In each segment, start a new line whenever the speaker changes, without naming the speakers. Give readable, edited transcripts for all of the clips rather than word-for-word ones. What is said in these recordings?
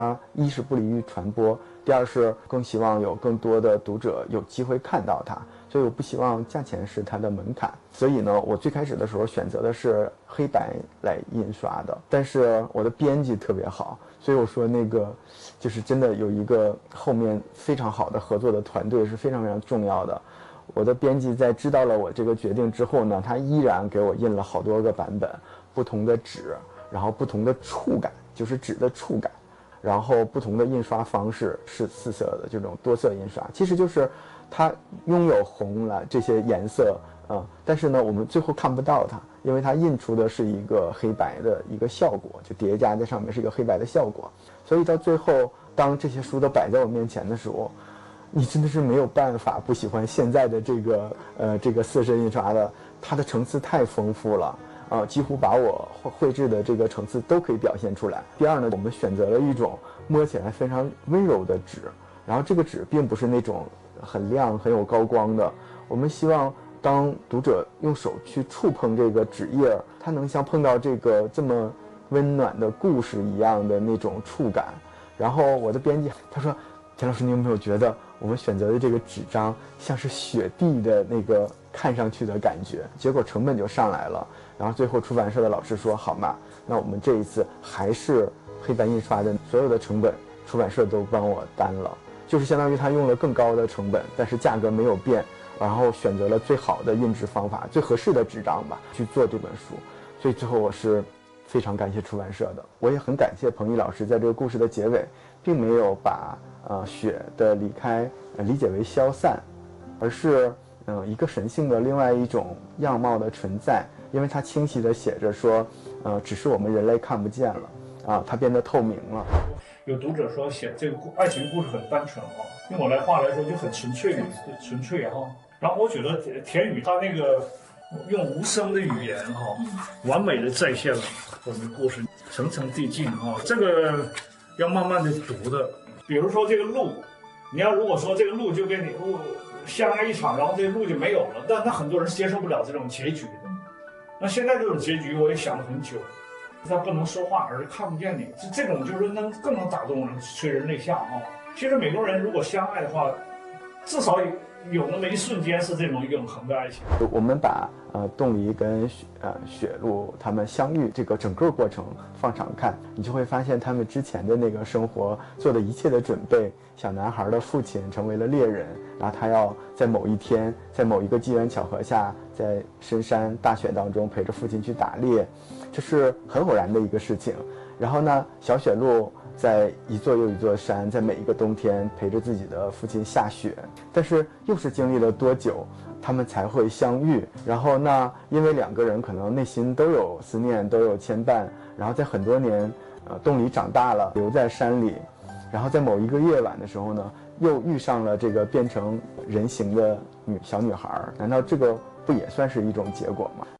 它一是不利于传播，第二是更希望有更多的读者有机会看到它，所以我不希望价钱是它的门槛。所以呢，我最开始的时候选择的是黑白来印刷的，但是我的编辑特别好，所以我说那个就是真的有一个后面非常好的合作的团队是非常非常重要的。我的编辑在知道了我这个决定之后呢，他依然给我印了好多个版本，不同的纸，然后不同的触感，就是纸的触感，然后不同的印刷方式，是四色的这种多色印刷，其实就是它拥有红蓝这些颜色，但是呢，我们最后看不到它，因为它印出的是一个黑白的一个效果，就叠加在上面是一个黑白的效果，所以到最后，当这些书都摆在我面前的时候，你真的是没有办法不喜欢现在的这个色深印刷的，它的层次太丰富了。几乎把我绘制的这个层次都可以表现出来。第二呢，我们选择了一种摸起来非常温柔的纸，然后这个纸并不是那种很亮很有高光的，我们希望当读者用手去触碰这个纸页，它能像碰到这个这么温暖的故事一样的那种触感。然后我的编辑他说，田老师，你有没有觉得我们选择的这个纸张像是雪地的那个看上去的感觉？结果成本就上来了。然后最后出版社的老师说，好嘛，那我们这一次还是黑白印刷的所有的成本，出版社都帮我担了，就是相当于他用了更高的成本，但是价格没有变，然后选择了最好的印制方法，最合适的纸张吧去做这本书。所以最后我是非常感谢出版社的，我也很感谢彭毅老师在这个故事的结尾并没有把雪的离开理解为消散，而是一个神性的另外一种样貌的存在，因为它清晰地写着说，只是我们人类看不见了，它变得透明了。
有读者说写这个爱情故事很单纯用我来话来说就很纯粹然后我觉得田雨他那个用无声的语言完美的再现了我们故事层层递进这个要慢慢的读的。比如说这个路，你要如果说这个路就跟你相爱一场，然后这个路就没有了，但很多人接受不了这种结局的。那现在这种结局我也想了很久，他不能说话，而是看不见你，这种就是更能打动人，催人泪下其实每个人如果相爱的话，至少有那么一瞬间是这种永恒的爱情。
我们把冻梨跟雪露他们相遇这个整个过程放长看，你就会发现他们之前的那个生活做的一切的准备。小男孩的父亲成为了猎人，然后他要在某一天，在某一个机缘巧合下，在深山大雪当中陪着父亲去打猎，这是很偶然的一个事情。然后呢，小雪鹿在一座又一座山，在每一个冬天陪着自己的父亲下雪，但是又是经历了多久他们才会相遇？然后呢，因为两个人可能内心都有思念，都有牵绊，然后在很多年冻梨长大了，留在山里，然后在某一个夜晚的时候呢，又遇上了这个变成人形的小女孩，难道这个不也算是一种结果吗？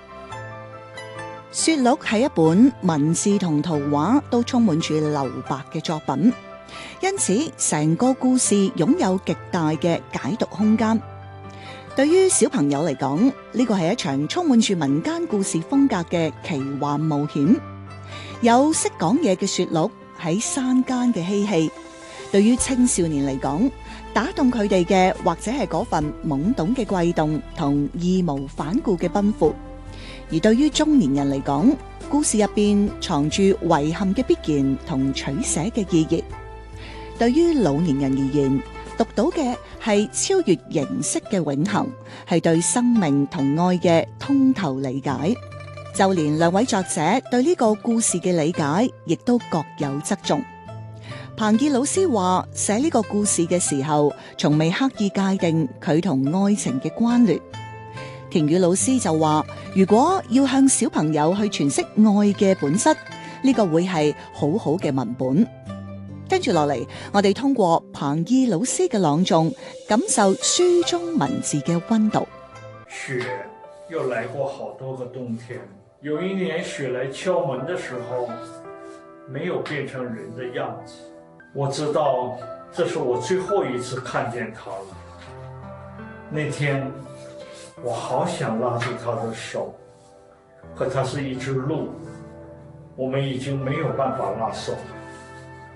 雪鹿係一本文字同圖畫都充滿住留白嘅作品，因此成個故事擁有極大嘅解讀空間。對於小朋友嚟講，呢個係一場充滿住民間故事風格嘅奇幻冒險。有識講嘢嘅雪鹿喺山間嘅嬉戲，對於青少年嚟講，打動佢哋嘅或者係嗰份懵懂嘅悸動同義無反顧嘅奔赴。而對於中年人嚟講，故事入邊藏住遺憾嘅必然同取捨嘅意義。對於老年人而言，讀到嘅係超越形式嘅永恆，係對生命同愛嘅通透理解。就連兩位作者對呢個故事嘅理解，亦都各有側重。彭義老師話，寫呢個故事嘅時候，從未刻意界定佢同愛情嘅關聯。田雨老師就話，如果要向小朋友去詮釋愛嘅本質，呢個會係好好嘅文本。跟住落嚟，我哋通過彭義老師嘅朗誦，感受書中文字嘅溫度。
雪又來過好多個冬天，有一年雪來敲門的時候，沒有變成人的樣子。我知道這是我最後一次看見他了。那天我好想拉住他的手，可他是一隻鹿，我們已經沒有辦法拉手了。